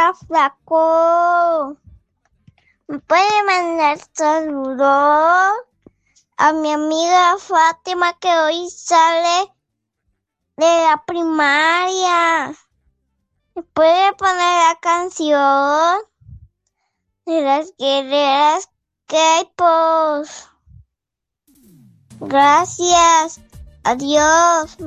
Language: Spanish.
Hola, flaco. ¿Me puede mandar saludos a mi amiga Fátima que hoy sale de la primaria? ¿Me puede poner la canción de las guerreras K-pop? Gracias. Adiós.